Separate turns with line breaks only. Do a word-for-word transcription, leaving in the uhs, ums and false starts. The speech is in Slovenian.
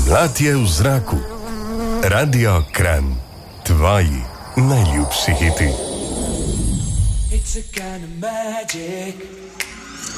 Mlad je v zraku. Radio Kran. Tvoji najljubši hiti.
It's a kind of magic.